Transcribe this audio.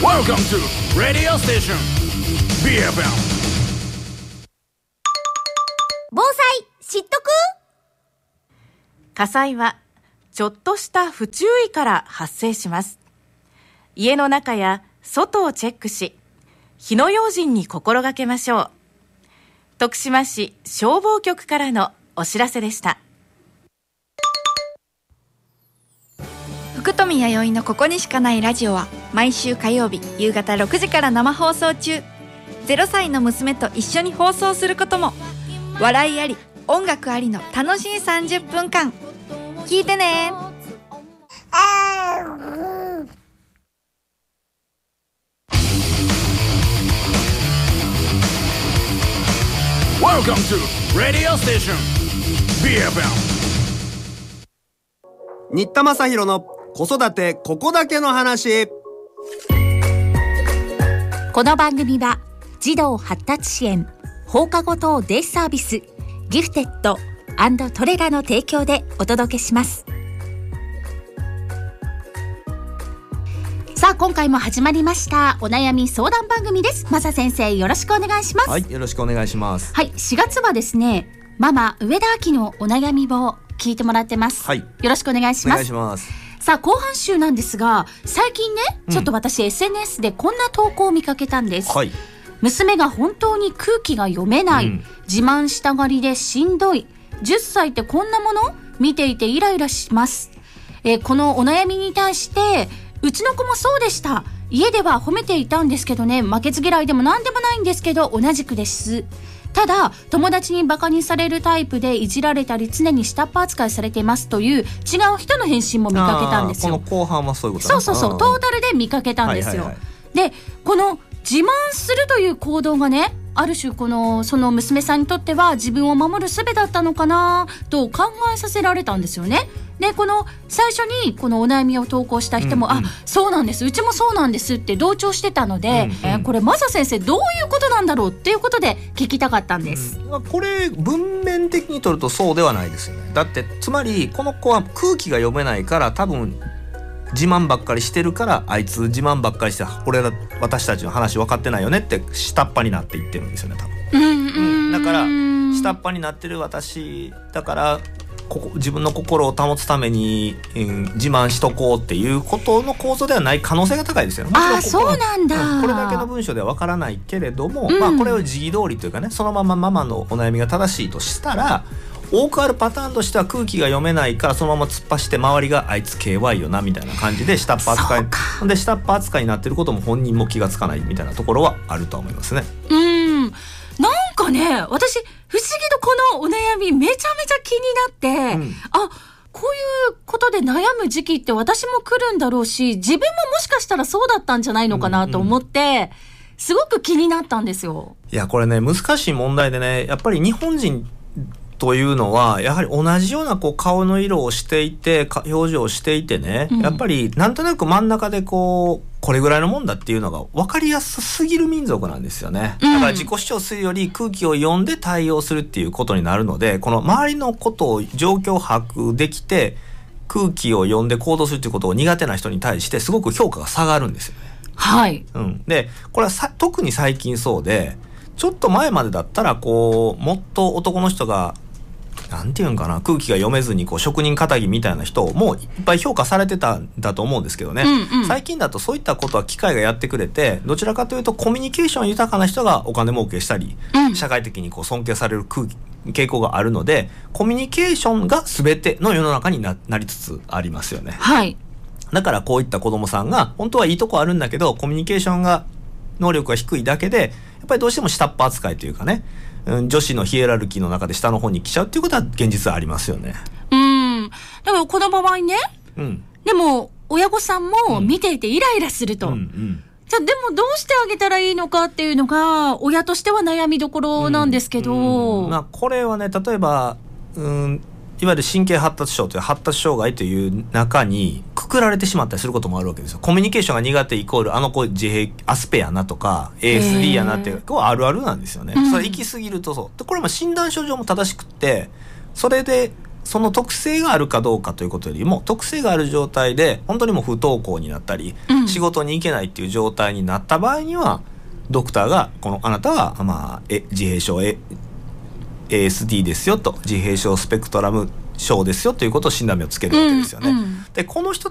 Welcome to Radio Station BFM。 防災知っとく？ 火災はちょっとした不注意から発生します。家の中や外をチェックし、火の用心に心がけましょう。徳島市消防局からのお知らせでした。 福富弥生のここにしかないラジオは毎週火曜日夕方6時から生放送中。0歳の娘と一緒に放送することも。笑いあり音楽ありの楽しい30分間聞いてね。 Welcome to Radio Station BFM。 新田正宏の子育てここだけの話。 この番組は児童発達支援放課後等デイサービスギフテッド&トレラの提供でお届けします。さあ今回も始まりましたお悩み相談番組です。マサ先生よろしくお願いします。 はい、よろしくお願いします。 はい、4月はですねママ上田明のお悩みを聞いてもらってます。 はい、 よろしくお願いします。 お願いします。 さあ後半週なんですが最近ねちょっと私、SNS でこんな投稿を見かけたんです。 はい、 娘が本当に空気が読めない、自慢したがりでしんどい、10歳ってこんなもの見ていてイライラします。このお悩みに対してうちの子もそうでした。家では褒めていたんですけどね、負けず嫌いでも何でもないんですけど同じくです。ただ友達にバカにされるタイプでいじられたり常に下っ端扱いされていますという違う人の返信も見かけたんですよ。 この後半はそういうことね。そうトータルで見かけたんですよ。でこの自慢するという行動がねある種その娘さんにとっては自分を守る術だったのかなと考えさせられたんですよね。でこの最初にこのお悩みを投稿した人も、そうなんです、うちもそうなんですって同調してたので、これマサ先生どういうことなんだろうっていうことで聞きたかったんです。 これ文面的に取るとそうではないですよね。だってつまりこの子は空気が読めないから多分自慢ばっかりしてるからあいつ自慢ばっかりして私たちの話分かってないよねって下っ端になっていってるんですよね多分。だから下っ端になってる私だから自分の心を保つために、自慢しとこうっていうことの構造ではない可能性が高いですよね。 そうなんだ。 これだけの文章では分からないけれども、これを時通りというかねそのままママのお悩みが正しいとしたら多くあるパターンとしては空気が読めないからそのまま突っ走って周りがあいつ KY よなみたいな感じで下っ端扱いで下っ端扱いになってることも本人も気がつかないみたいなところはあると思いますね。 なんかね私不思議とこのお悩みめちゃめちゃ気になって、こういうことで悩む時期って私も来るんだろうし自分ももしかしたらそうだったんじゃないのかなと思って、すごく気になったんですよ。 いやこれね難しい問題でねやっぱり日本人というのはやはり同じような顔の色をしていて表情をしていてね、やっぱりなんとなく真ん中でこれぐらいのもんだっていうのが分かりやすすぎる民族なんですよね。だから自己主張するより空気を読んで対応するっていうことになるのでこの周りのことを状況を把握できて空気を読んで行動するっていうことを苦手な人に対してすごく評価が下がるんですよね。 はい、 でこれは特に最近そうでちょっと前までだったらもっと男の人がなんていうんかな空気が読めずに職人かたぎみたいな人もいっぱい評価されてたんだと思うんですけどね、最近だとそういったことは機械がやってくれてどちらかというとコミュニケーション豊かな人がお金儲けしたり、社会的に尊敬される傾向があるのでコミュニケーションが全ての世の中に なりつつありますよね。 はい、 だからこういった子供さんが本当はいいとこあるんだけどコミュニケーションが能力が低いだけでやっぱりどうしても下っ端扱いというかね女子のヒエラルキーの中で下の方に来ちゃうっていうことは現実ありますよね。 だからこの場合ね、でも親御さんも見ていてイライラすると、じゃあでもどうしてあげたらいいのかっていうのが親としては悩みどころなんですけど、 これはね例えばいわゆる神経発達症という発達障害という中にくくられてしまったりすることもあるわけですよ。コミュニケーションが苦手イコールあの子自閉アスペやなとか ASD やなってあるあるなんですよね。それ行き過ぎるとそうでこれも診断症状も正しくってそれでその特性があるかどうかということよりも、特性がある状態で本当にもう不登校になったり、仕事に行けないっていう状態になった場合には、ドクターがあなたは自閉症ASD ですよと、自閉症スペクトラム症ですよということを診断名をつけるわけですよね。でこの人